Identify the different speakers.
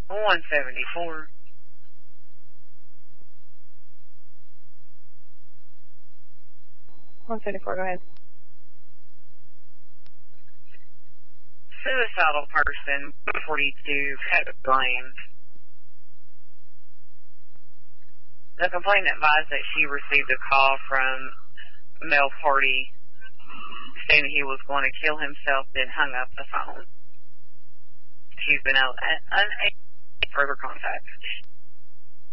Speaker 1: 174.
Speaker 2: Go ahead.
Speaker 1: Suicidal person, 42, Code Blaine. The complainant advised that she received a call from a male party stating he was going to kill himself, then hung up the phone. She's been unable to further contact.